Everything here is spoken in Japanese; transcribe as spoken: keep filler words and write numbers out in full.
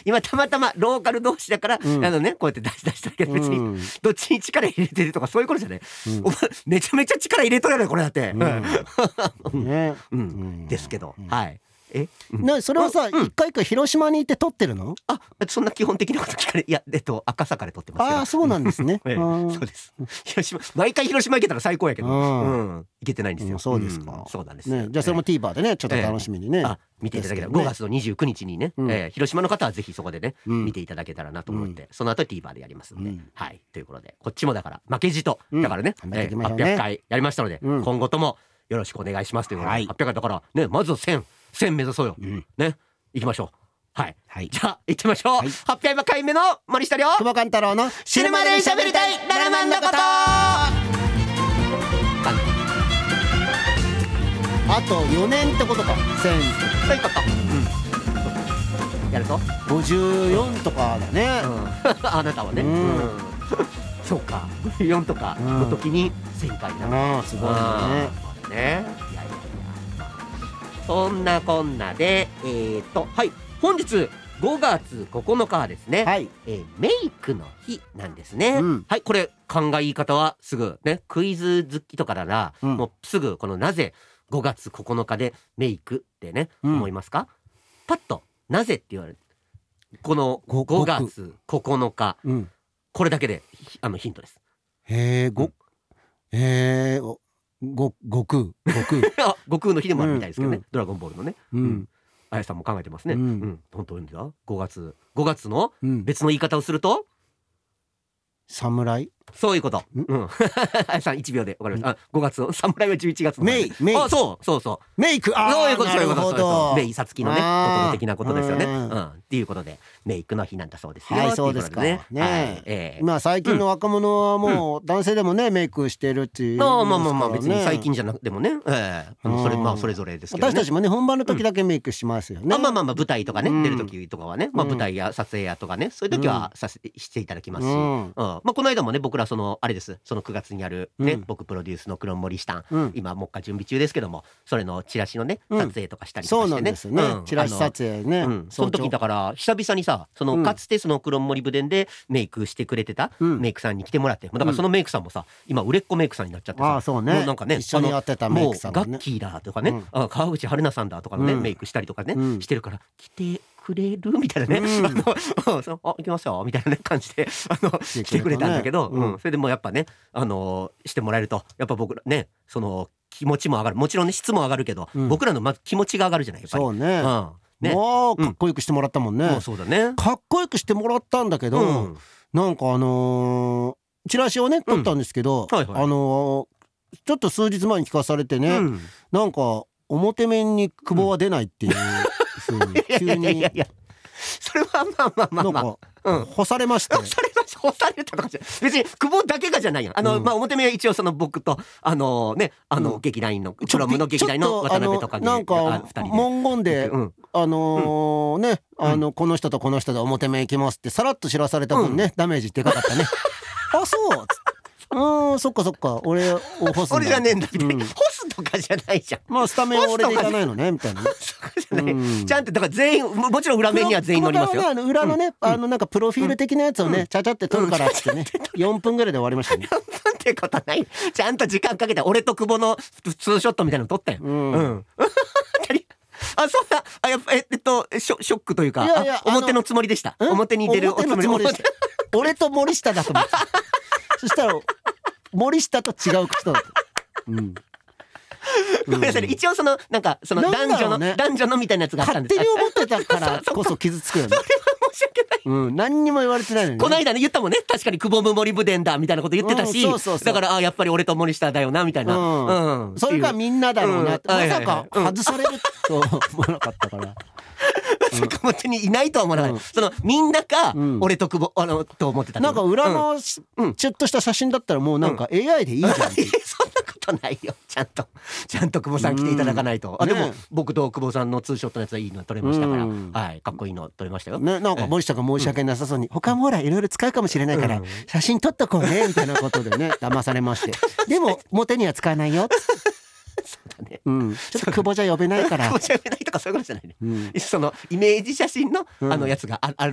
今たまたまローカル同士だから、うん、あのねこうやって出し出したけど別に、うん、どっちに力入れてるとかそういうことじゃない、うん、お前めちゃめちゃ力入れとるやろこれだって、うんねうん、ですけど、うん、はいえ、うん、 なそれはさ、うん、一回一回広島に行って撮ってるの？ あ、そんな基本的なこと聞かれいやえっと赤坂で撮ってますよ。 ああそうなんですね、 ええ、そうです。広島毎回広島行けたら最高やけど、うん、行けてないんですよ、うん、 そうですか、 うん、そうなんですね、じゃあそれも ティーバー でねちょっと楽しみにね、ええ、 あ見ていただけたら、ね、ごがつのにじゅうくにちにね、うんえー、広島の方はぜひそこでね、うん、見ていただけたらなと思って、うん、その後 ティーバー でやりますんで、うん、はいということでこっちもだから負けじと、うん、だからね、うんえー、はっぴゃっかいやりましたので、うん、今後ともよろしくお願いしますということで、はい、はっぴゃっかいだからねまずはせんせん目指そうよ、うん、ね行きましょう。はい、はい、じゃあ行ってみましょう、はい、はっぴゃっかいめの森下亮久保勘太郎の死ぬまでに喋りたいななまんのことあとよねんってことか。せんそういうこと、うん、やるとごじゅうよんとかだね、 うん、あなたはね、うんうん、そうかごじゅうよんとかの時にせんかいだから、 うん、すごいねね。いやいやいやそんなこんなでえーとはい本日ごがつここのかはですね、はいえー、メイクの日なんですね、うん、はいこれ勘がいい方はすぐねクイズ好きとかなら、うん、もうすぐこのなぜごがつここのかでメイクってね、うん、思いますか？パッとなぜって言われるこのごがつここのか、うん、これだけであのヒントです。 へーご、うん、へーご悟空悟空悟空の日でもあるみたいですけどね、うん、ドラゴンボールのね、うん、あやさんも考えてますね、うんうん、本当にだごがつごがつの別の言い方をすると、 侍そういうこと。うん。あやさんいちびょうでわかりました。ごがつの侍はじゅういちがつのメイメイあそうそうそうメイクあそういうことそういうことそうメイさつきのねこと的なことですよね。うんっていうことでメイクの日なんだそうですよ。 はいそうですかね。ねまあ最近の若者はもう男性でもねメイクしてるっていう。 まあまあまあまあ別に最近じゃなくてもね。ええそれまあそれぞれですけどね。 私たちもね本番の時だけメイクしますよね。 まあまあまあ舞台とかね出る時とかはねまあ舞台や撮影やとかねそういう時はさせしていただきますし。まあこの間もね僕らそのあれですそのくがつにあるね、うん、僕プロデュースのクロンモリシタン、うん、今目下準備中ですけどもそれのチラシのね撮影とかしたりとかしてね、うん、そうなんですね、うん、チラシ撮影ね、うん、その時だから久々にさそのかつてそのクロンモリ部電でメイクしてくれてたメイクさんに来てもらって、だからそのメイクさんもさ今売れっ子メイクさんになっちゃってさ、 あそうね、 もうなんかね一緒にやってたメイクさんがねもうガッキーだとかね、うん、あ川口春奈さんだとかのね、うん、メイクしたりとかね、うん、してるから来てくれるみたいなね、うん、あのあ行きますよみたいな、ね、感じであの来てくれたんだけど、うんうん、それでもやっぱねあのしてもらえるとやっぱ僕らねその気持ちも上がる、もちろんね質も上がるけど、うん、僕らのまず気持ちが上がるじゃないやっぱり。 そうね、うんね、もうかっこよくしてもらったもんね、 うん、そうだねかっこよくしてもらったんだけど、うん、なんかあのー、チラシをね撮ったんですけど、うんはいはい、あのー、ちょっと数日前に聞かされてね、うん、なんか表面に久保は出ないっていう、うん、急にいやいやいやそれはまあまあまあまあ、 なんか、うん、干されました、ね、 干されました干されたとかじゃ別に久保だけがじゃないやんあの、うん、まあ表面は一応その僕とあのねあの、うん、劇団員のクロムの劇団員の渡辺とかになんか文言で、うん、あのー、ねあのこの人とこの人で表面行きますってさらっと知らされた分ね、うん、ダメージでかかったねあそううんそっかそっか俺を干すんだ俺じゃねえんだみたいな、うん、干すとかじゃないじゃん。 まあスタメンは俺でいかないのねみたいな、ね、 じゃない、うん、ちゃんとだから全員もちろん裏面には全員乗りますよ。 ね、あの裏のね、うん、あのなんかプロフィール的なやつをね、うん、ちゃちゃって撮るからってね、うん、よんぷんぐらいで終わりましたね。 よんぷんってことない。ちゃんと時間かけて俺と久保のツーショットみたいなの撮ったよ。うん。うん、あそんなあやっぱえっとショ、ショックというかいやいや表のつもりでした。表に出るおつもりでした。 俺と森下だと思ってそしたら森下と違う人だった。うんごめんなさい、一応そのなんかその男女の、ね、男女のみたいなやつがあったんです。 勝手に思ってたからこそ傷つくよね。 それは申し訳ない。 うん、何にも言われてないのに、ね。 この間ね言ったもんね。確かに久保ムモリブデンだみたいなこと言ってたし、うん、そうそうそうだからあやっぱり俺と森下だよなみたいな。うんうん、それがみんなだろうなって、うん、まさか外されると思わなかったから。 まさか本当にいないとは思わない、うん、そのみんなか、うん、俺と久保あのと思ってた。 なんか裏の、うん、ちょっとした写真だったらもうなんか エーアイ でいいじゃん、うん、そんなことないよ。ちゃんとちゃんと久保さん来ていただかないと、うん、あでも、ね、僕と久保さんのツーショットのやつはいいの撮れましたから、うん、はいかっこいいの撮れましたよ、 ね、なんか森下が申し訳なさそうに、うん、他もほらいろいろ使うかもしれないから、うん、写真撮っとこうねみたいなことでね騙されましてでも表には使わないよそうだね、うん、ちょっと久保じゃ呼べないから久保じゃ呼べないとかそういうことじゃないね、うん、そのイメージ写真のあのやつがある